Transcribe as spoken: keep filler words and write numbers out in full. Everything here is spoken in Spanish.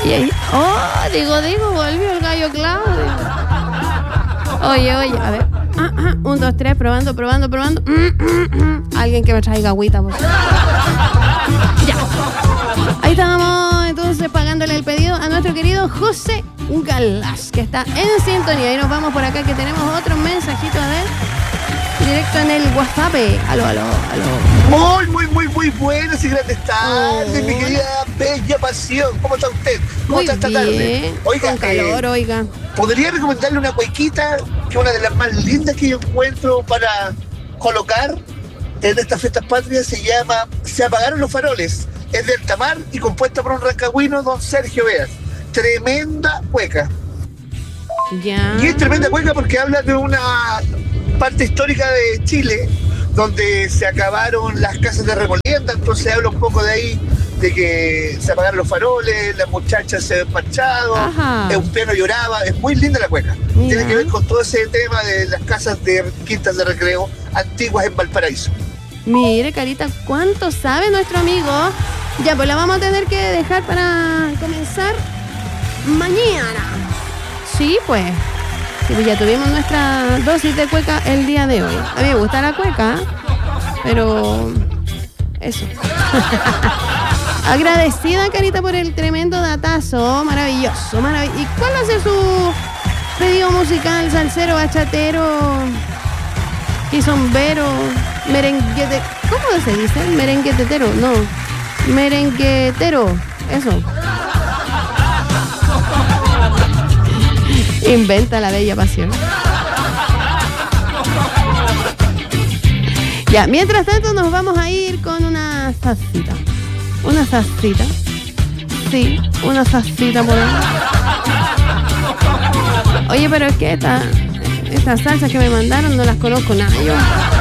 Y ahí, oh, digo, digo, volvió el gallo Claudio. Oye, oye, a ver. Ah, ah, un, dos, tres, probando, probando, probando. Mm, mm, mm. Alguien que me traiga agüita, por favor. Ya. Ahí estábamos entonces pagándole el pedido a nuestro querido José Galás, que está en sintonía. Y nos vamos por acá que tenemos otro mensajito de él. Directo en el WhatsApp. Aló, aló, aló. Muy, muy, muy, muy buenas y grandes tardes, oh, mi querida Bella Pasión. ¿Cómo está usted? ¿Cómo muy está esta bien, tarde? Oiga, con calor, eh, oiga. ¿podría recomendarle una cuequita, que es una de las más lindas que yo encuentro para colocar en estas fiestas patrias? Se llama Se apagaron los faroles. Es de alta mar y compuesta por un rancagüino, don Sergio Veas. Tremenda cueca. Ya. Y es tremenda cueca porque habla de una parte histórica de Chile donde se acabaron las casas de remolienda, entonces habla un poco de ahí, de que se apagaron los faroles, las muchachas se habían marchado, un piano lloraba. Es muy linda la cueca. Mira. Tiene que ver con todo ese tema de las casas de quintas de recreo antiguas en Valparaíso. Mire, Carita, ¿cuánto sabe nuestro amigo? Ya, pues la vamos a tener que dejar para comenzar mañana. Sí, pues. Sí, pues ya tuvimos nuestra dosis de cueca el día de hoy. A mí me gusta la cueca, pero eso. Agradecida, Carita, por el tremendo datazo. Maravilloso, maravilloso. ¿Y cuál va a ser su pedido musical? Salsero, bachatero, quizombero, merenguete. ¿Cómo se dice? Merenguetetero, no. Merenguetero, eso. Inventa la Bella Pasión. Ya, mientras tanto nos vamos a ir con una salsita. Una salsita. Sí, una salsita por ahí. Oye, pero es que esta, estas salsas que me mandaron no las conozco nada yo.